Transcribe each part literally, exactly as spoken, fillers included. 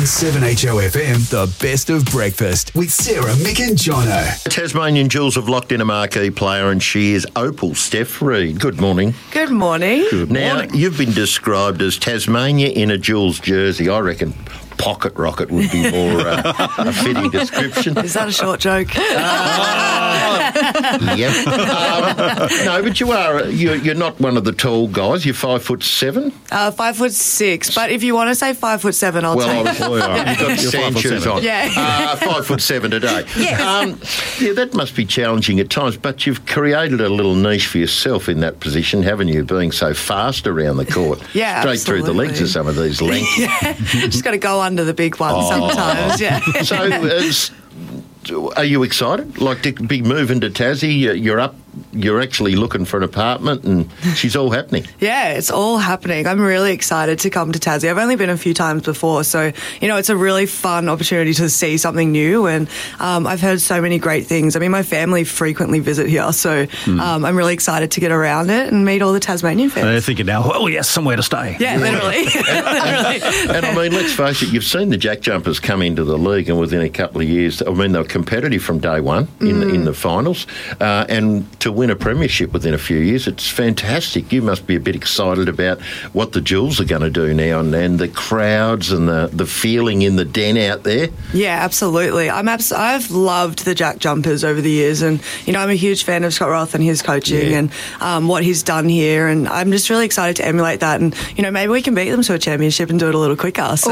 seven H O F M, the best of breakfast with Sarah, Mick and Jono. Tasmanian Jules have locked in a marquee player and she is Opal Steph Reid. Good morning. Good morning. Good now, morning. You've been described as Tasmania in a Jules jersey. I reckon Pocket Rocket would be more uh, a fitting description. Is that a short joke? Uh, yep. Um, no, but you are, you're, you're not one of the tall guys. You're five foot seven? Uh, five foot six. But if you want to say five foot seven, I'll well, take it. Well, you've got sand shoes on. Yeah. Uh, five foot seven today. Yes. Um, yeah, that must be challenging at times, but you've created a little niche for yourself in that position, haven't you, being so fast around the court? Yeah, Straight absolutely. through the legs of some of these lengths. Yeah. Just got to go under the big one Oh. sometimes, yeah. So, uh, are you excited? Like to be moving to Tassie, you're up, you're actually looking for an apartment and she's all happening. Yeah, it's all happening. I'm really excited to come to Tassie. I've only been a few times before, so, you know, it's a really fun opportunity to see something new, and um, I've heard so many great things. I mean, my family frequently visit here, so mm. um, I'm really excited to get around it and meet all the Tasmanian fans. And they're thinking now, oh, yes, somewhere to stay. Yeah, literally. literally. And I mean, let's face it, you've seen the Jack Jumpers come into the league, and within a couple of years, I mean, they were competitive from day one in, mm. the, in the finals, uh, and to win a premiership within a few years, it's fantastic. You must be a bit excited about what the Jules are going to do now, and, and the crowds and the, the feeling in the den out there. Yeah, absolutely. I'm abs- I've loved the Jack Jumpers over the years, and, you know, I'm a huge fan of Scott Roth and his coaching yeah. and um, what he's done here, and I'm just really excited to emulate that, and, you know, maybe we can beat them to a championship and do it a little quicker. So. Ooh,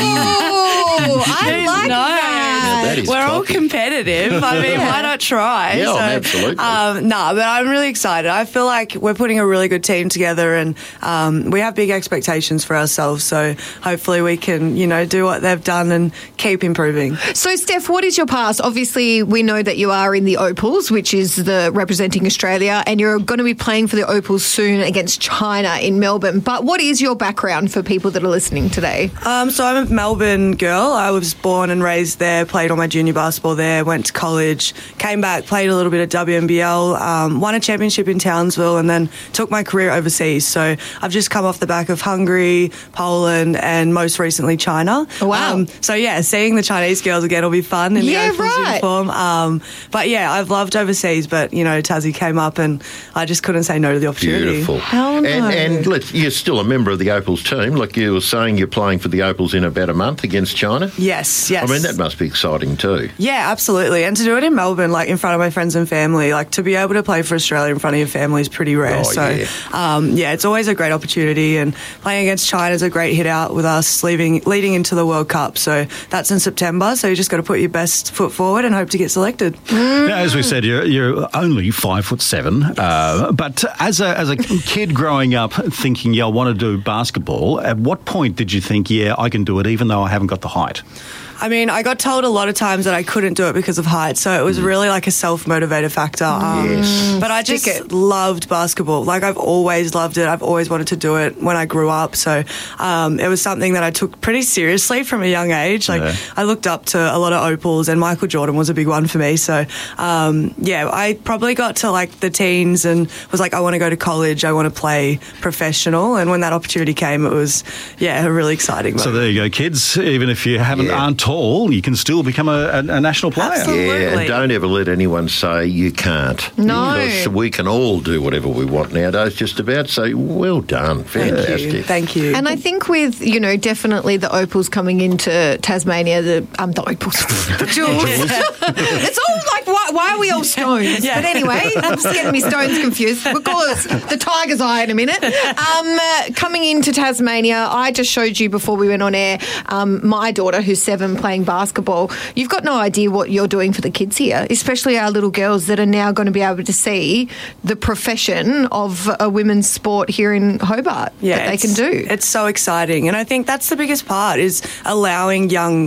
I like no. that. that is We're cocky. all competitive. I mean, why not try? Yeah, so, absolutely. Um, no, nah, but I'm really excited. I feel like we're putting a really good team together, and um, we have big expectations for ourselves. So hopefully we can, you know, do what they've done and keep improving. So, Steph, what is your past? Obviously, we know that you are in the Opals, which is the representing Australia, and you're going to be playing for the Opals soon against China in Melbourne. But what is your background for people that are listening today? Um, so I'm a Melbourne girl. I was born and raised there, played all my junior basketball there, went to college, came back, played a little bit of W N B L, um, won a championship in Townsville, and then took my career overseas. So I've just come off the back of Hungary, Poland, and most recently China. Oh, wow. Um, so yeah, seeing the Chinese girls again will be fun in yeah, the Opals right. uniform. Um, but yeah, I've loved overseas, but you know, Tassie came up and I just couldn't say no to the opportunity. Beautiful. Hell no. And, and let's, you're still a member of the Opals team. Like you were saying, you're playing for the Opals in about a month against China. Yes, yes. I mean, that must be exciting too. Yeah, absolutely. And to do it in Melbourne, like in front of my friends and family, like to be able to play for Australia in front of your family is pretty rare. Oh, so, yeah. Um, yeah, it's always a great opportunity. And playing against China is a great hit out with us leaving, leading into the World Cup. So that's in September. So you just got to put your best foot forward and hope to get selected. Now, as we said, you're, you're only five foot seven. Uh, but as a, as a kid growing up thinking, yeah, I want to do basketball, at what point did you think, yeah, I can do it even though I haven't got the height? I mean, I got told a lot of times that I couldn't do it because of height, so it was mm. really like a self-motivator factor. Um, yes. But I just it. loved basketball. Like, I've always loved it. I've always wanted to do it when I grew up. So um, it was something that I took pretty seriously from a young age. Like, yeah. I looked up to a lot of Opals, and Michael Jordan was a big one for me. So, um, yeah, I probably got to, like, the teens and was like, I want to go to college. I want to play professional. And when that opportunity came, it was, yeah, a really exciting moment. So there you go, kids. Even if you haven't yeah. aren't tall, you can still become a, a, a national player. Absolutely. Yeah, and don't ever let anyone say you can't. No. Because we can all do whatever we want nowadays, just about. So well done. Fantastic. Thank you. Thank you. And I think with, you know, definitely the Opals coming into Tasmania, the um, the Opals, the Jules. It's all like, why, why are we all stones? Yeah. But anyway, I'm just getting me stones confused. We'll call us the Tiger's Eye in a minute. Um, uh, coming into Tasmania, I just showed you before we went on air, um, my daughter, who's seven, playing basketball. You've got no idea what you're doing for the kids here, especially our little girls that are now going to be able to see the profession of a women's sport here in Hobart yeah, that they can do. It's so exciting. And I think that's the biggest part, is allowing young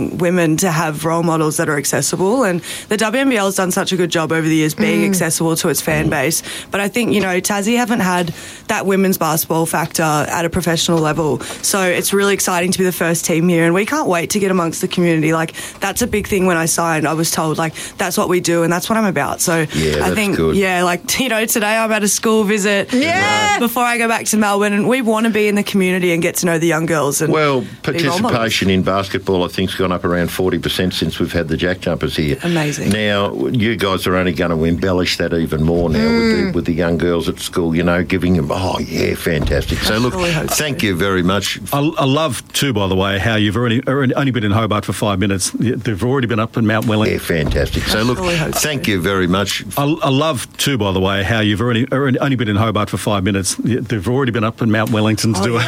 young women to have role models that are accessible. And the W N B L has done such a good job over the years being mm. accessible to its fan base. But I think, you know, Tassie haven't had that women's basketball factor at a professional level. So it's really exciting to be the first team here, and we can't wait to get amongst the community. Like, that's a big thing. When I signed, I was told, like, that's what we do and that's what I'm about. So yeah, I think, good. yeah, like, you know, today I'm at a school visit yeah. before I go back to Melbourne, and we want to be in the community and get to know the young girls. And well, participation in basketball, I think, has gone up around forty percent since we've had the Jack Jumpers here. Amazing. Now, you guys are only going to embellish that even more now mm. with, the, with the young girls at school, you know, giving them, oh, yeah, fantastic. So, look, thank so. you very much. I, I love, too, by the way, how you've already only been in Hobart for five minutes. They've already been up in Mount Wellington. Yeah, fantastic. So, look, thank so. you very much. I, I love, too, by the way, how you've already only been in Hobart for five minutes. They've already been up in Mount Wellington to oh, do yeah. it.